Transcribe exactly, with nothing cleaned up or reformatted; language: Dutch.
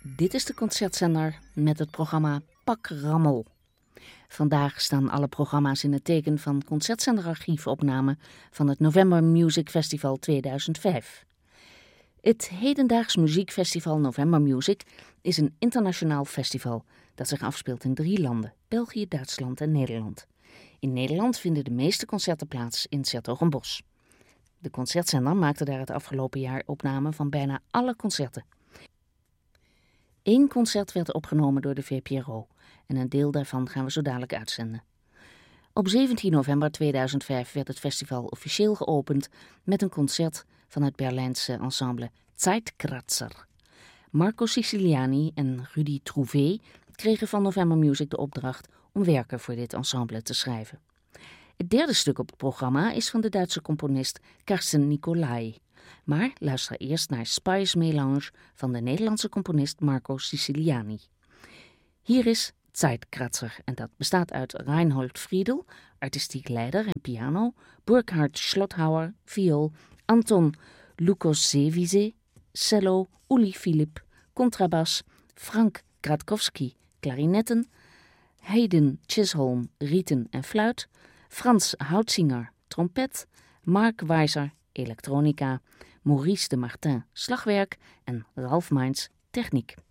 Dit is de concertzender met het programma Pak Rammel. Vandaag staan alle programma's in het teken van concertzenderarchiefopname van het November Music Festival tweeduizend vijf. Het hedendaags muziekfestival November Music is een internationaal festival dat zich afspeelt in drie landen: België, Duitsland en Nederland. In Nederland vinden de meeste concerten plaats in 's-Hertogenbosch. De concertzender maakte daar het afgelopen jaar opname van bijna alle concerten. Eén concert werd opgenomen door de V P R O en een deel daarvan gaan we zo dadelijk uitzenden. Op zeventien november tweeduizend vijf werd het festival officieel geopend met een concert van het Berlijnse ensemble Zeitkratzer. Marco Siciliani en Rudy Trouvé kregen van November Music de opdracht om werken voor dit ensemble te schrijven. Het derde stuk op het programma is van de Duitse componist Karsten Nicolai. Maar luister eerst naar Spice Melange van de Nederlandse componist Marco Siciliani. Hier is Zeitkratzer en dat bestaat uit Reinhold Friedel, artistiek leider en piano, Burkhard Schlotthauer, viool, Anton Lukosiewicz, cello, Uli Philipp, contrabas, Frank Gradkowski, klarinetten, Hayden Chisholm, rieten en fluit, Frans Houtzinger, trompet, Mark Weiser, elektronica, Maurice de Martin, slagwerk en Ralf Mainz, techniek.